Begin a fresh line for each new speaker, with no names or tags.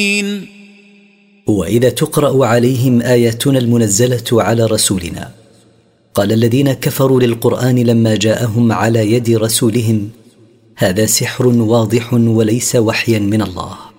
وإذا تقرأ عليهم آياتنا المنزلة على رسولنا قال الذين كفروا للقرآن لما جاءهم على يد رسولهم هذا سحر واضح وليس وحيا من الله.